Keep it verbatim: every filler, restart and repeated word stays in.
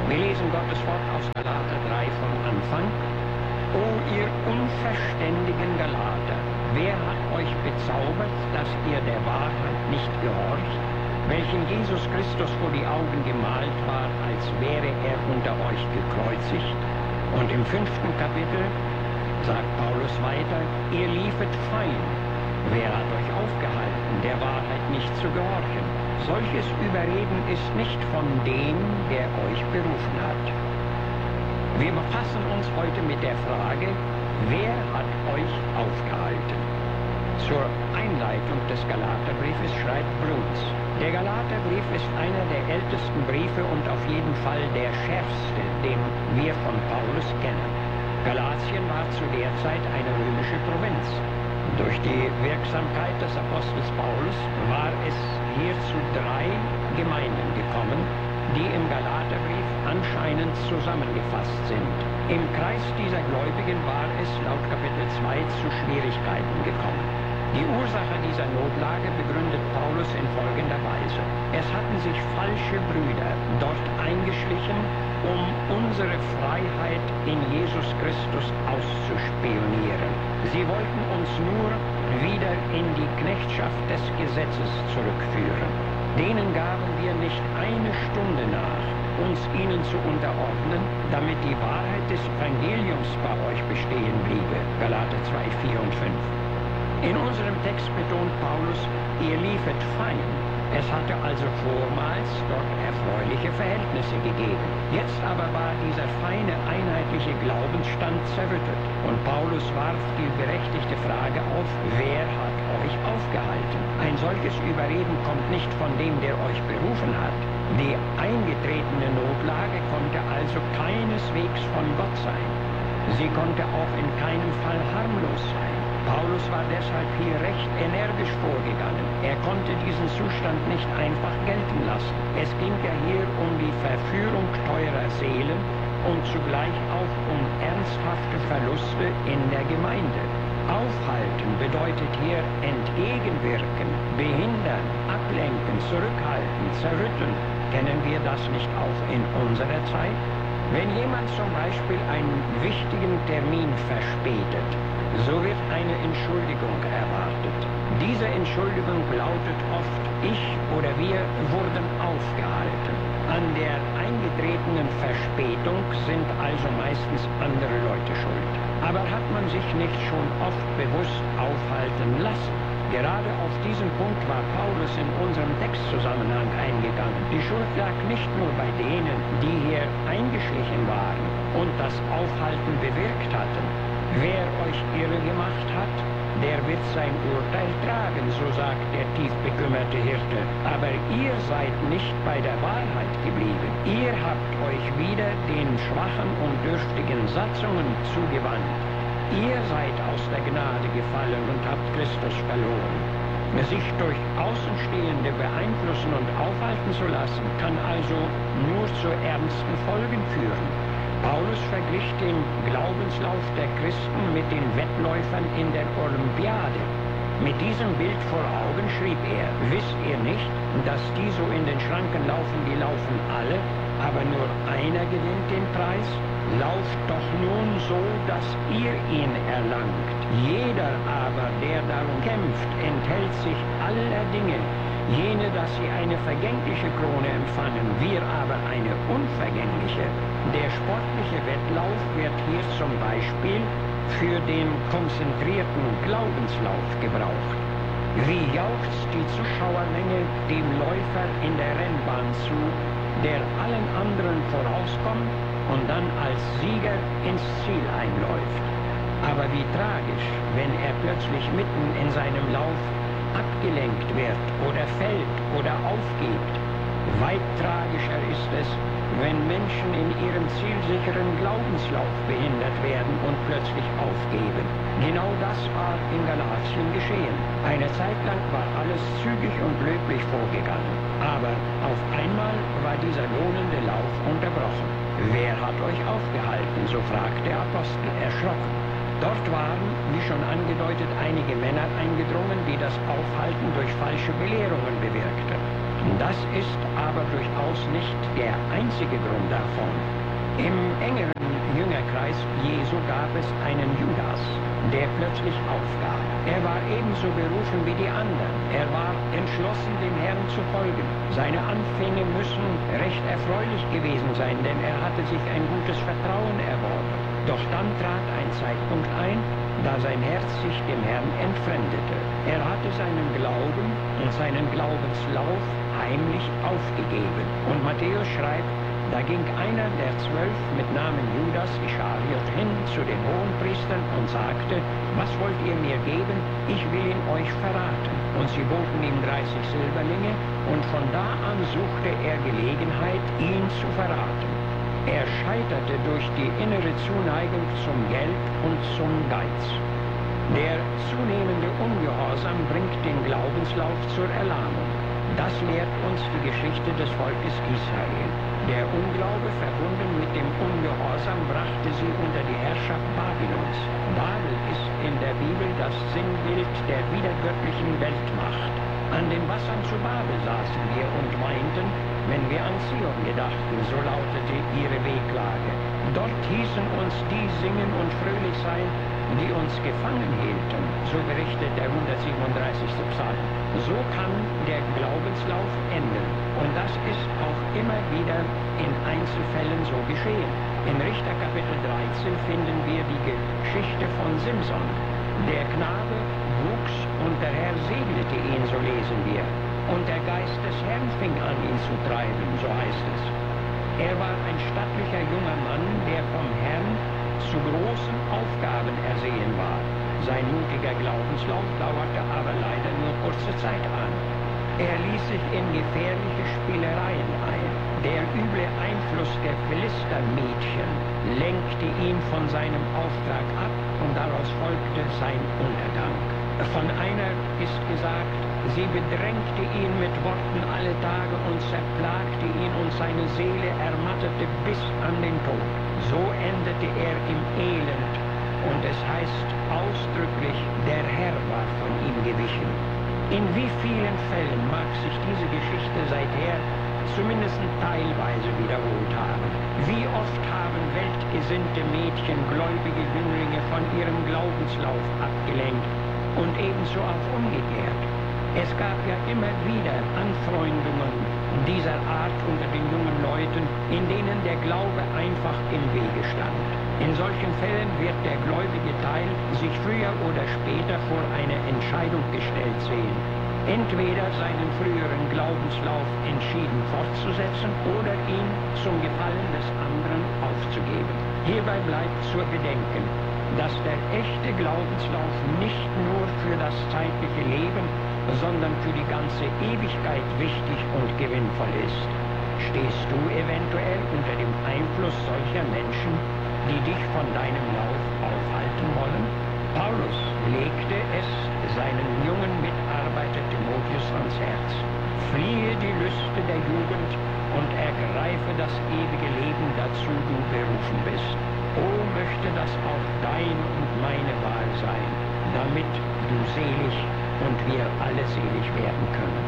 Wir lesen Gottes Wort aus Galater drei vom Anfang. O ihr unverständigen Galater, wer hat euch bezaubert, dass ihr der Wahrheit nicht gehorcht, welchen Jesus Christus vor die Augen gemalt war, als wäre er unter euch gekreuzigt? Und im fünften Kapitel sagt Paulus weiter, ihr liefet fein. Wer hat euch aufgehalten, der Wahrheit nicht zu gehorchen? Solches Überreden ist nicht von dem, der euch berufen hat. Wir befassen uns heute mit der Frage, wer hat euch aufgehalten? Zur Einleitung des Galaterbriefes schreibt Bruns: Der Galaterbrief ist einer der ältesten Briefe und auf jeden Fall der schärfste, den wir von Paulus kennen. Galatien war zu der Zeit eine römische Provinz. Durch die Wirksamkeit des Apostels Paulus war es hier zu drei Gemeinden gekommen, die im Galaterbrief anscheinend zusammengefasst sind. Im Kreis dieser Gläubigen war es laut Kapitel zwei zu Schwierigkeiten gekommen. Die Ursache dieser Notlage begründet Paulus in folgender Weise: Es hatten sich falsche Brüder dort eingeschlichen, um unsere Freiheit in Jesus Christus auszuspionieren. Sie wollten uns nur wieder in die Knechtschaft des Gesetzes zurückführen. Denen gaben wir nicht eine Stunde nach, uns ihnen zu unterordnen, damit die Wahrheit des Evangeliums bei euch bestehen bliebe. Galater zwei, vier und fünf. In unserem Text betont Paulus, ihr liefet fein. Es hatte also vormals dort erfreuliche Verhältnisse gegeben. Jetzt aber war dieser feine, einheitliche Glaubensstand zerrüttet. Und Paulus warf die berechtigte Frage auf, wer hat euch aufgehalten? Ein solches Überreden kommt nicht von dem, der euch berufen hat. Die eingetretene Notlage konnte also keineswegs von Gott sein. Sie konnte auch in keinem Fall harmlos sein. Paulus war deshalb hier recht energisch vorgegangen. Er konnte diesen Zustand nicht einfach gelten lassen. Es ging ja hier um die Verführung teurer Seelen und zugleich auch um ernsthafte Verluste in der Gemeinde. Aufhalten bedeutet hier entgegenwirken, behindern, ablenken, zurückhalten, zerrütteln. Kennen wir das nicht auch in unserer Zeit? Wenn jemand zum Beispiel einen wichtigen Termin verspätet, so wird eine Entschuldigung erwartet. Diese Entschuldigung lautet oft, ich oder wir wurden aufgehalten. An der eingetretenen Verspätung sind also meistens andere Leute schuld. Aber hat man sich nicht schon oft bewusst aufhalten lassen? Gerade auf diesen Punkt war Paulus in unserem Textzusammenhang eingegangen. Die Schuld lag nicht nur bei denen, die hier eingeschlichen waren und das Aufhalten bewirkt hatten. Wer euch irre gemacht hat, der wird sein Urteil tragen, so sagt der tief bekümmerte Hirte. Aber ihr seid nicht bei der Wahrheit geblieben. Ihr habt euch wieder den schwachen und dürftigen Satzungen zugewandt. Ihr seid aus der Gnade gefallen und habt Christus verloren. Sich durch Außenstehende beeinflussen und aufhalten zu lassen, kann also nur zu ernsten Folgen führen. Paulus verglich den Glaubenslauf der Christen mit den Wettläufern in der Olympiade. Mit diesem Bild vor Augen schrieb er: Wisst ihr nicht, dass die so in den Schranken laufen, die laufen alle, aber nur einer gewinnt den Preis? Lauft doch nun so, dass ihr ihn erlangt. Jeder aber, der darum kämpft, enthält sich aller Dinge. Jene, dass sie eine vergängliche Krone empfangen, wir aber eine unvergängliche. Der sportliche Wettlauf wird hier zum Beispiel für den konzentrierten Glaubenslauf gebraucht. Wie jauchzt die Zuschauermenge dem Läufer in der Rennbahn zu, der allen anderen vorauskommt und dann als Sieger ins Ziel einläuft. Aber wie tragisch, wenn er plötzlich mitten in seinem Lauf abgelenkt wird oder fällt oder aufgibt. Weit tragischer ist es, wenn Menschen in ihrem zielsicheren Glaubenslauf behindert werden und plötzlich aufgeben. Genau das war in Galatien geschehen. Eine Zeit lang war alles zügig und löblich vorgegangen. Aber auf einmal war dieser lohnende Lauf unterbrochen. Wer hat euch aufgehalten? So fragt der Apostel erschrocken. Dort waren, wie schon angedeutet, einige Männer eingedrungen, die das Aufhalten durch falsche Belehrungen bewirkten. Das ist aber durchaus nicht der einzige Grund davon. Im engeren Jüngerkreis Jesu gab es einen Judas, der plötzlich aufgab. Er war ebenso berufen wie die anderen. Er war entschlossen, dem Herrn zu folgen. Seine Anfänge müssen recht erfreulich gewesen sein, denn er hatte sich ein gutes Vertrauen erworben. Doch dann trat ein Zeitpunkt ein, da sein Herz sich dem Herrn entfremdete. Er hatte seinen Glauben und seinen Glaubenslauf heimlich aufgegeben. Und Matthäus schreibt, da ging einer der zwölf mit Namen Judas Ischariot hin zu den Hohenpriestern und sagte, was wollt ihr mir geben? Ich will ihn euch verraten. Und sie boten ihm dreißig Silberlinge, und von da an suchte er Gelegenheit, ihn zu verraten. Er scheiterte durch die innere Zuneigung zum Geld und zum Geiz. Der zunehmende Ungehorsam bringt den Glaubenslauf zur Erlahmung. Das lehrt uns die Geschichte des Volkes Israel. Der Unglaube, verbunden mit dem Ungehorsam, brachte sie unter die Herrschaft Babylons. Babel ist in der Bibel das Sinnbild der wiedergöttlichen Weltmacht. An den Wassern zu Babel saßen wir und meinten, wenn wir an Zion gedachten, so lautete ihre Wehklage. Dort hießen uns die singen und fröhlich sein, die uns gefangen hielten, so berichtet der hundertsiebenunddreißigste Psalm. So kann der Glaubenslauf enden. Und das ist auch immer wieder in Einzelfällen so geschehen. In Richter Kapitel dreizehn finden wir die Geschichte von Simson. Der Knabe wuchs und der Herr segnete ihn, so lesen wir. Und der Geist des Herrn fing an, ihn zu treiben, so heißt es. Er war ein stattlicher junger Mann, der vom Herrn zu großen Aufgaben ersehen war. Sein mutiger Glaubenslauf dauerte aber leider nur kurze Zeit an. Er ließ sich in gefährliche Spielereien ein. Der üble Einfluss der Philistermädchen lenkte ihn von seinem Auftrag ab und daraus folgte sein Untergang. Von einer ist gesagt, sie bedrängte ihn mit Worten alle Tage und zerplagte ihn und seine Seele ermattete bis an den Tod. So endete er im Elend und es heißt ausdrücklich, der Herr war von ihm gewichen. In wie vielen Fällen mag sich diese Geschichte seither zumindest teilweise wiederholt haben? Wie oft haben weltgesinnte Mädchen gläubige Jünglinge von ihrem Glaubenslauf abgelenkt und ebenso auch umgekehrt? Es gab ja immer wieder Anfreundungen dieser Art unter den jungen Leuten, in denen der Glaube einfach im Wege stand. In solchen Fällen wird der gläubige Teil sich früher oder später vor eine Entscheidung gestellt sehen. Entweder seinen früheren Glaubenslauf entschieden fortzusetzen oder ihn zum Gefallen des anderen aufzugeben. Hierbei bleibt zu bedenken, dass der echte Glaubenslauf nicht nur für das zeitliche Leben, sondern für die ganze Ewigkeit wichtig und gewinnvoll ist. Stehst du eventuell unter dem Einfluss solcher Menschen, die dich von deinem Lauf aufhalten wollen? Paulus legte es seinen jungen Mitarbeiter Timotheus ans Herz. Fliehe die Lüste der Jugend und ergreife das ewige Leben, dazu du berufen bist. O, möchte das auch deine und meine Wahl sein, damit du selig und wir alle selig werden können.